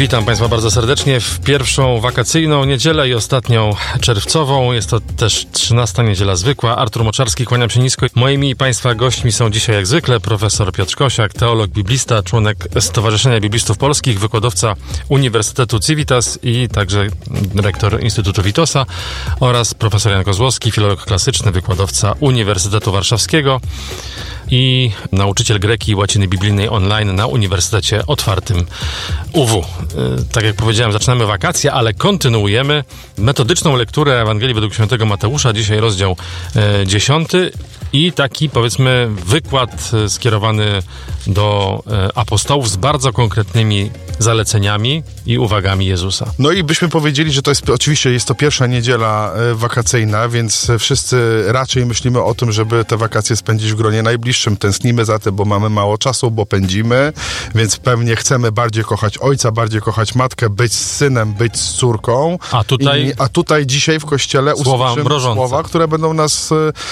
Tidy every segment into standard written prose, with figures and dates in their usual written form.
Witam Państwa bardzo serdecznie w pierwszą wakacyjną niedzielę i ostatnią czerwcową. Jest to też 13. niedziela zwykła. Artur Moczarski, kłaniam się nisko. Moimi Państwa gośćmi są dzisiaj jak zwykle profesor Piotr Kosiak, teolog biblista, członek Stowarzyszenia Biblistów Polskich, wykładowca Uniwersytetu Civitas i także rektor Instytutu Witosa, oraz profesor Jan Kozłowski, filolog klasyczny, wykładowca Uniwersytetu Warszawskiego i nauczyciel greki i łaciny biblijnej online na Uniwersytecie Otwartym UW. Tak jak powiedziałem, zaczynamy wakacje, ale kontynuujemy metodyczną lekturę Ewangelii według świętego Mateusza. Dzisiaj rozdział 10 i taki, powiedzmy, wykład skierowany do apostołów z bardzo konkretnymi zaleceniami i uwagami Jezusa. No i byśmy powiedzieli, że to jest, oczywiście jest to pierwsza niedziela wakacyjna, więc wszyscy raczej myślimy o tym, żeby te wakacje spędzić w gronie najbliższym. Tęsknimy za tym, bo mamy mało czasu, bo pędzimy, więc pewnie chcemy bardziej kochać ojca, bardziej kochać matkę, być z synem, być z córką. A tutaj dzisiaj w kościele usłyszymy słowa, które będą nas,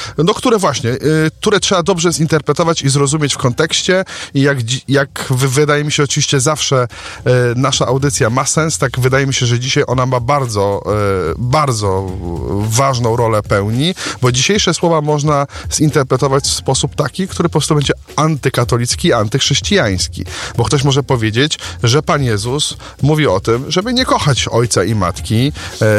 które trzeba dobrze zinterpretować i zrozumieć w kontekście. I jak wydaje mi się, oczywiście zawsze nasza audycja ma sens, tak wydaje mi się, że dzisiaj ona ma bardzo, bardzo ważną rolę pełni, bo dzisiejsze słowa można zinterpretować w sposób taki, który po prostu będzie antykatolicki, antychrześcijański. Bo ktoś może powiedzieć, że Pan Jezus mówi o tym, żeby nie kochać ojca i matki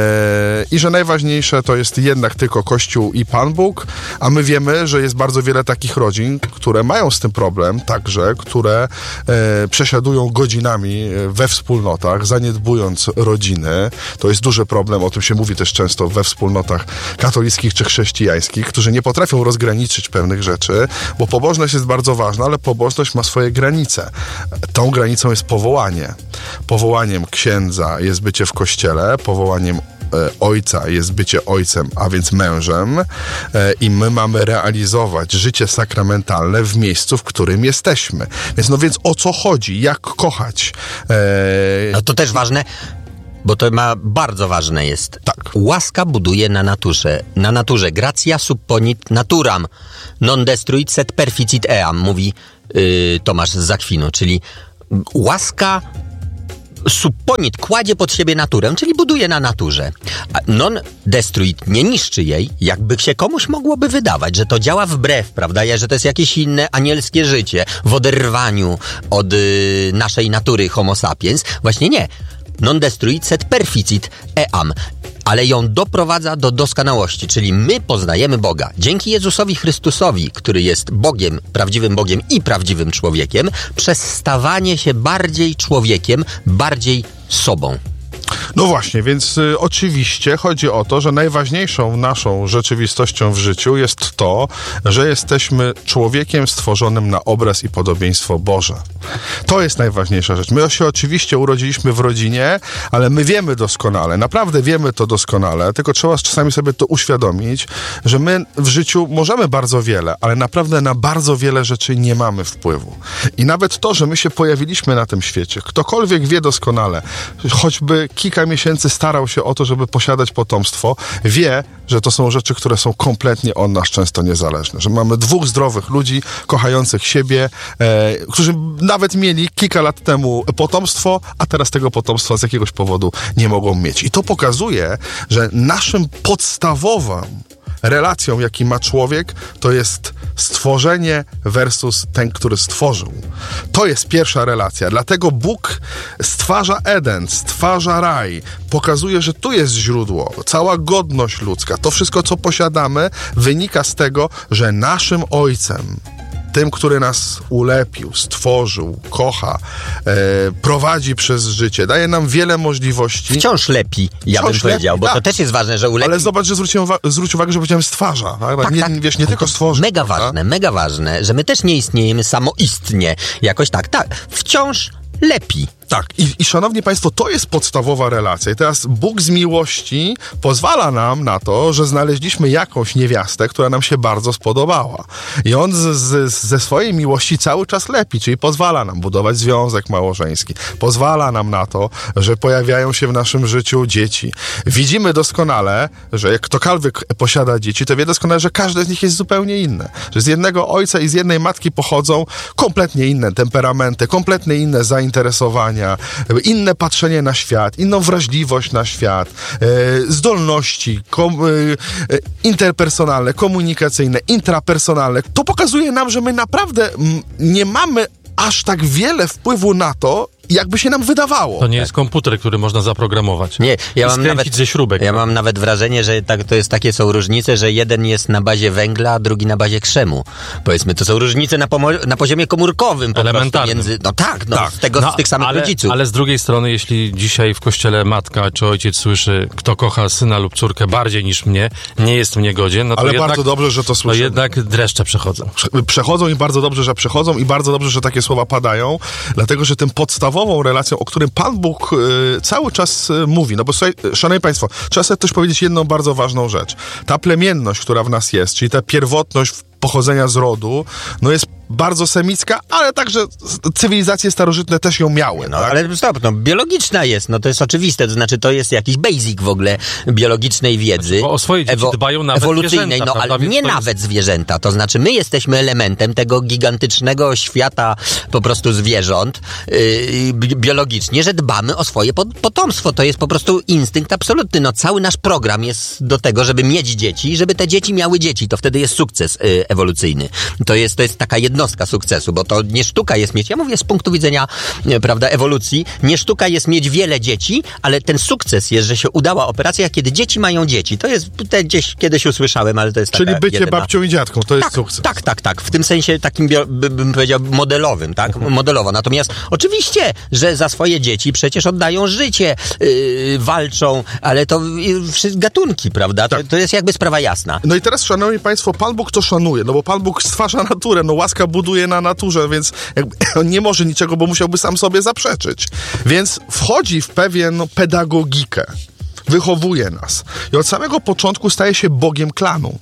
i że najważniejsze to jest jednak tylko Kościół i Pan Bóg, a my wiemy, że jest bardzo wiele takich rodzin, które mają z tym problem, także, które przesiadują godzinami we wspólnotach, zaniedbując rodziny. To jest duży problem, o tym się mówi też często we wspólnotach katolickich czy chrześcijańskich, którzy nie potrafią rozgraniczyć pewnych rzeczy, bo pobożność jest bardzo ważna, ale pobożność ma swoje granice. Tą granicą jest powołanie. Powołaniem księdza jest bycie w kościele, powołaniem ojca jest bycie ojcem, a więc mężem, i my mamy realizować życie sakramentalne w miejscu, w którym jesteśmy. Więc o co chodzi? Jak kochać? No to też ważne, bo to bardzo ważne jest. Tak. Łaska buduje na naturze. Gratia supponit naturam, non destruit sed perficit eam, mówi Tomasz z Zakwinu, czyli łaska supponit kładzie pod siebie naturę, czyli buduje na naturze. A non destruit nie niszczy jej, jakby się komuś mogłoby wydawać, że to działa wbrew, prawda, że to jest jakieś inne anielskie życie w oderwaniu od naszej natury homo sapiens. Właśnie nie. Non destruit sed perficit eam, ale ją doprowadza do doskonałości, czyli my poznajemy Boga. Dzięki Jezusowi Chrystusowi, który jest Bogiem, prawdziwym Bogiem i prawdziwym człowiekiem, przez stawanie się bardziej człowiekiem, bardziej sobą. No właśnie, więc oczywiście chodzi o to, że najważniejszą naszą rzeczywistością w życiu jest to, że jesteśmy człowiekiem stworzonym na obraz i podobieństwo Boże. To jest najważniejsza rzecz. My się oczywiście urodziliśmy w rodzinie, ale my wiemy doskonale, naprawdę wiemy to doskonale, tylko trzeba czasami sobie to uświadomić, że my w życiu możemy bardzo wiele, ale naprawdę na bardzo wiele rzeczy nie mamy wpływu. I nawet to, że my się pojawiliśmy na tym świecie, ktokolwiek wie doskonale, choćby kilka miesięcy starał się o to, żeby posiadać potomstwo, wie, że to są rzeczy, które są kompletnie od nas często niezależne. Że mamy dwóch zdrowych ludzi, kochających siebie, którzy nawet mieli kilka lat temu potomstwo, a teraz tego potomstwa z jakiegoś powodu nie mogą mieć. I to pokazuje, że naszym podstawowym relacją, jaki ma człowiek, to jest stworzenie versus ten, który stworzył. To jest pierwsza relacja. Dlatego Bóg stwarza Eden, stwarza raj. Pokazuje, że tu jest źródło. Cała godność ludzka, to wszystko, co posiadamy, wynika z tego, że naszym Ojcem, tym, który nas ulepił, stworzył, kocha, prowadzi przez życie, daje nam wiele możliwości. Wciąż lepi, bym powiedział, bo tak. To też jest ważne, że ulepi. Ale zobacz, że zwróć uwagę, że powiedziałem stwarza. Tak? Nie tylko stworzy. Mega ważne, że my też nie istniejemy samoistnie. Jakoś tak, wciąż lepi. Tak. I szanowni państwo, to jest podstawowa relacja. I teraz Bóg z miłości pozwala nam na to, że znaleźliśmy jakąś niewiastę, która nam się bardzo spodobała. I on ze swojej miłości cały czas lepi, czyli pozwala nam budować związek małżeński. Pozwala nam na to, że pojawiają się w naszym życiu dzieci. Widzimy doskonale, że jak ktokolwiek posiada dzieci, to wie doskonale, że każde z nich jest zupełnie inne. Że z jednego ojca i z jednej matki pochodzą kompletnie inne temperamenty, kompletnie inne zainteresowania, myślenia, inne patrzenie na świat, inną wrażliwość na świat, zdolności interpersonalne, komunikacyjne, intrapersonalne. To pokazuje nam, że my naprawdę nie mamy aż tak wiele wpływu na to, jakby się nam wydawało. To nie jest komputer, który można zaprogramować. Nie, ze śrubek. Ja mam nawet wrażenie, że to jest takie są różnice, że jeden jest na bazie węgla, a drugi na bazie krzemu. Powiedzmy, to są różnice na poziomie komórkowym. Elementarnym. Z tych samych rodziców. Ale z drugiej strony, jeśli dzisiaj w kościele matka czy ojciec słyszy, kto kocha syna lub córkę bardziej niż mnie, nie jest mnie godzien, no to ale jednak, bardzo dobrze, że to słyszymy. To jednak dreszcze przechodzą. Przechodzą i bardzo dobrze, że przechodzą i bardzo dobrze, że takie słowa padają, dlatego, że tym podstawową relacją, o którym Pan Bóg cały czas mówi. No bo słuchaj, szanowni państwo, trzeba sobie też powiedzieć jedną bardzo ważną rzecz. Ta plemienność, która w nas jest, czyli ta pierwotność pochodzenia z rodu, no jest bardzo semicka, ale także cywilizacje starożytne też ją miały. No, tak? Ale stop, biologiczna jest, to jest oczywiste, to znaczy to jest jakiś basic w ogóle biologicznej wiedzy. Bo o swoje dzieci dbają nawet ewolucyjnej, zwierzęta, ale prawda? nie nawet zwierzęta, to znaczy my jesteśmy elementem tego gigantycznego świata po prostu zwierząt biologicznie, że dbamy o swoje potomstwo, to jest po prostu instynkt absolutny, cały nasz program jest do tego, żeby mieć dzieci i żeby te dzieci miały dzieci, to wtedy jest sukces ewolucyjny. To jest taka jednostka sukcesu, bo to nie sztuka jest mieć, ja mówię z punktu widzenia, prawda, ewolucji, nie sztuka jest mieć wiele dzieci, ale ten sukces jest, że się udała operacja, kiedy dzieci mają dzieci. To jest, gdzieś kiedyś usłyszałem, ale to jest czyli taka bycie jedyna... babcią i dziadką, to jest sukces. Tak. W tym sensie takim, bym powiedział, modelowym, tak? Modelowo. Natomiast oczywiście, że za swoje dzieci przecież oddają życie, walczą, ale to gatunki, prawda? Tak. To jest jakby sprawa jasna. No i teraz, szanowni państwo, Pan Bóg to szanuje, no bo Pan Bóg stwarza naturę, łaska buduje na naturze, więc on nie może niczego, bo musiałby sam sobie zaprzeczyć. Więc wchodzi w pewien pedagogikę, wychowuje nas i od samego początku staje się Bogiem klanu.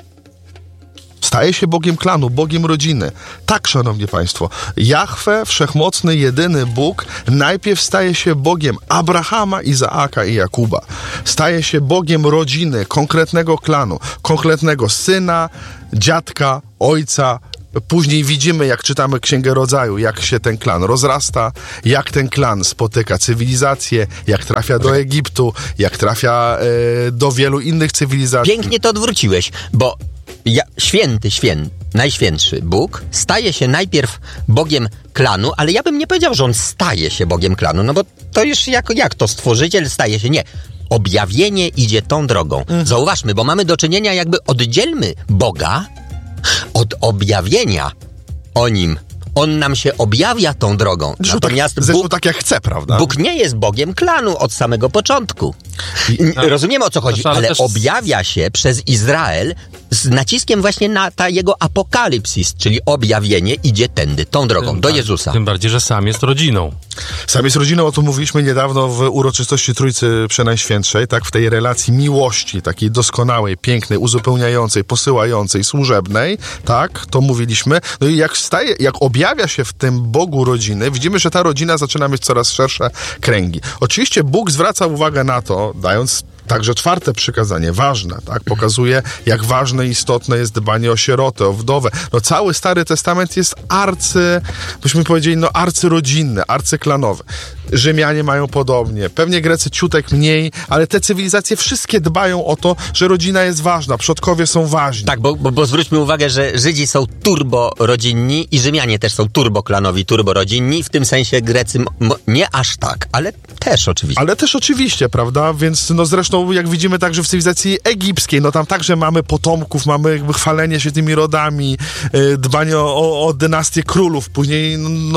Staje się Bogiem klanu, Bogiem rodziny. Tak, szanowni państwo, Jahwe, wszechmocny, jedyny Bóg, najpierw staje się Bogiem Abrahama, Izaaka i Jakuba. Staje się Bogiem rodziny, konkretnego klanu, konkretnego syna, dziadka, ojca. Później widzimy, jak czytamy Księgę Rodzaju, jak się ten klan rozrasta, jak ten klan spotyka cywilizację, jak trafia do Egiptu, jak trafia do wielu innych cywilizacji. Pięknie to odwróciłeś, bo Najświętszy Bóg staje się najpierw Bogiem klanu, ale ja bym nie powiedział, że on staje się Bogiem klanu, no bo to już jak to stworzyciel staje się, nie. Objawienie idzie tą drogą. Zauważmy, bo mamy do czynienia, jakby oddzielmy Boga od objawienia o Nim. On nam się objawia tą drogą. Natomiast Bóg, tak jak chce, prawda? Bóg nie jest Bogiem klanu od samego początku. Rozumiemy, o co chodzi, ale objawia się przez Izrael z naciskiem właśnie na jego apokalipsis, czyli objawienie idzie tą drogą, do Jezusa. Tym bardziej, że sam jest rodziną. Sam jest rodziną, o tym mówiliśmy niedawno w uroczystości Trójcy Przenajświętszej, tak, w tej relacji miłości, takiej doskonałej, pięknej, uzupełniającej, posyłającej, służebnej, tak, to mówiliśmy. No i jak objawia się w tym Bogu rodziny, widzimy, że ta rodzina zaczyna mieć coraz szersze kręgi. Oczywiście Bóg zwraca uwagę na to, dając także 4. przykazanie, ważne, tak? Pokazuje, jak ważne i istotne jest dbanie o sierotę, o wdowę. No cały Stary Testament jest byśmy powiedzieli, arcyrodzinny, arcyklanowy. Rzymianie mają podobnie, pewnie Grecy ciutek mniej, ale te cywilizacje wszystkie dbają o to, że rodzina jest ważna, przodkowie są ważni. Tak, bo zwróćmy uwagę, że Żydzi są turborodzinni i Rzymianie też są turboklanowi, turborodzinni, w tym sensie Grecy nie aż tak, ale też oczywiście. Ale też oczywiście, prawda? Więc zresztą jak widzimy także w cywilizacji egipskiej, tam także mamy potomków, mamy jakby chwalenie się tymi rodami, dbanie o dynastię królów, później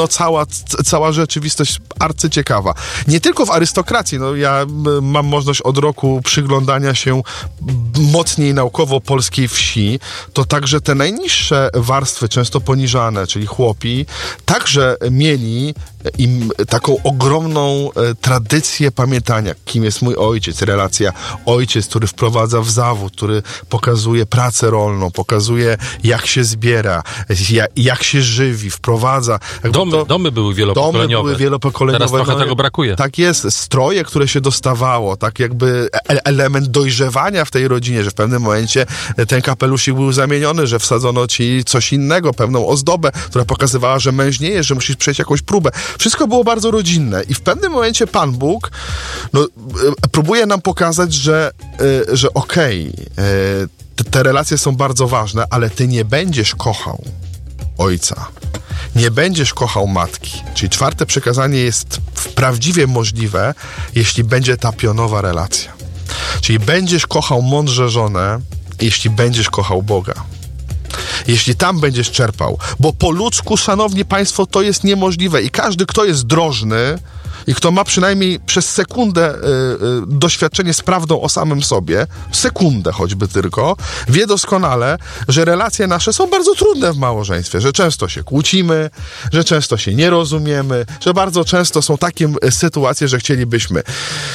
cała rzeczywistość arcyciekawa. Nie tylko w arystokracji, ja mam możliwość od roku przyglądania się mocniej naukowo polskiej wsi, to także te najniższe warstwy, często poniżane, czyli chłopi, także mieli taką ogromną tradycję pamiętania, kim jest mój ojciec, relacja ojciec, który wprowadza w zawód, który pokazuje pracę rolną, pokazuje jak się zbiera, jak się żywi, wprowadza. Domy były wielopokoleniowe. Teraz trochę tego brakuje. Tak jest. Stroje, które się dostawało, tak jakby element dojrzewania w tej rodzinie, że w pewnym momencie ten kapelusik był zamieniony, że wsadzono ci coś innego, pewną ozdobę, która pokazywała, że mężniejesz, że musisz przejść jakąś próbę. Wszystko było bardzo rodzinne i w pewnym momencie Pan Bóg próbuje nam pokazać, że okej, te relacje są bardzo ważne, ale ty nie będziesz kochał ojca. Nie będziesz kochał matki. Czyli 4. przykazanie jest prawdziwie możliwe, jeśli będzie ta pionowa relacja. Czyli będziesz kochał mądrze żonę, jeśli będziesz kochał Boga. Jeśli tam będziesz czerpał. Bo po ludzku, szanowni państwo, to jest niemożliwe. I każdy, kto jest drożny i kto ma przynajmniej przez sekundę doświadczenie z prawdą o samym sobie, sekundę choćby tylko, wie doskonale, że relacje nasze są bardzo trudne w małżeństwie, że często się kłócimy, że często się nie rozumiemy, że bardzo często są takie sytuacje, że chcielibyśmy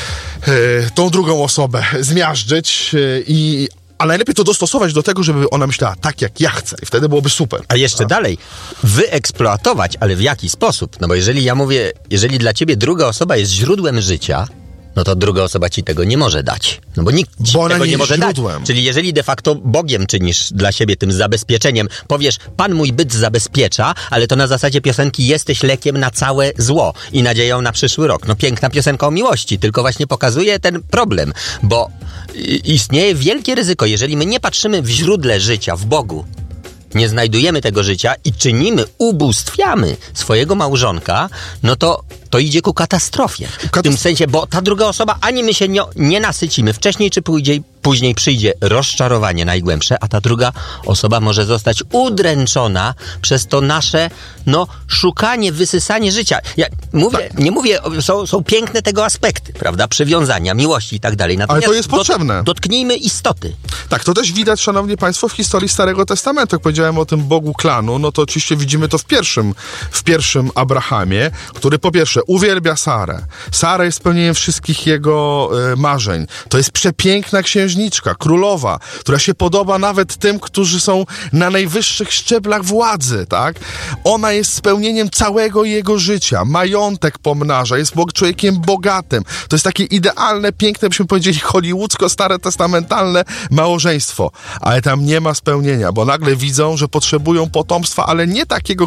tą drugą osobę zmiażdżyć ale najlepiej to dostosować do tego, żeby ona myślała tak, jak ja chcę. I wtedy byłoby super. A jeszcze dalej, wyeksploatować, ale w jaki sposób? No bo jeżeli ja mówię, jeżeli dla ciebie druga osoba jest źródłem życia, no to druga osoba ci tego nie może dać. No bo nikt ci tego nie może źródłem. dać. Czyli jeżeli de facto Bogiem czynisz dla siebie tym zabezpieczeniem, powiesz, Pan mój byt zabezpiecza, ale to na zasadzie piosenki jesteś lekiem na całe zło i nadzieją na przyszły rok. No piękna piosenka o miłości, tylko właśnie pokazuje ten problem, bo istnieje wielkie ryzyko, jeżeli my nie patrzymy w źródle życia, w Bogu, nie znajdujemy tego życia i ubóstwiamy swojego małżonka, no to idzie ku katastrofie. W tym sensie, bo ta druga osoba, ani my się nie nasycimy. Wcześniej czy później przyjdzie rozczarowanie najgłębsze, a ta druga osoba może zostać udręczona przez to nasze, szukanie, wysysanie życia. Ja nie mówię, są piękne tego aspekty, prawda? Przywiązania, miłości i tak dalej. Natomiast ale to jest potrzebne. Dotknijmy istoty. Tak, to też widać, szanowni państwo, w historii Starego Testamentu. Jak powiedziałem o tym Bogu klanu, no to oczywiście widzimy to w pierwszym Abrahamie, który po pierwsze uwielbia Sarę. Sara jest spełnieniem wszystkich jego marzeń. To jest przepiękna księżniczka, królowa, która się podoba nawet tym, którzy są na najwyższych szczeblach władzy, tak? Ona jest spełnieniem całego jego życia. Majątek pomnaża, jest człowiekiem bogatym. To jest takie idealne, piękne, byśmy powiedzieli, hollywoodzko, starotestamentalne małżeństwo. Ale tam nie ma spełnienia, bo nagle widzą, że potrzebują potomstwa, ale nie takiego,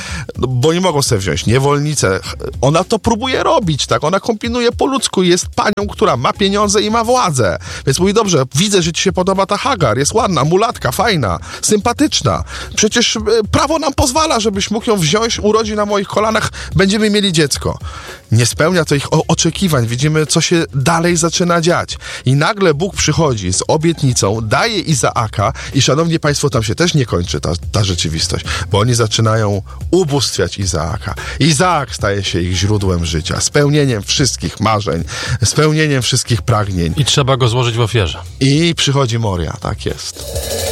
bo nie mogą sobie wziąć niewolnicę. Ona to próbuje robić, tak? Ona kombinuje po ludzku, jest panią, która ma pieniądze i ma władzę. Więc mówi, dobrze, widzę, że ci się podoba ta Hagar, jest ładna, mulatka, fajna, sympatyczna. Przecież prawo nam pozwala, żebyś mógł ją wziąć, urodzi na moich kolanach, będziemy mieli dziecko. Nie spełnia to ich oczekiwań. Widzimy, co się dalej zaczyna dziać. I nagle Bóg przychodzi z obietnicą, daje Izaaka i szanowni państwo, tam się też nie kończy ta rzeczywistość, bo oni zaczynają ubóstwiać Izaaka. Izaak staje się ich źródłem życia, spełnieniem wszystkich marzeń, spełnieniem wszystkich pragnień. I trzeba go złożyć w ofierze. I przychodzi Moria, tak jest.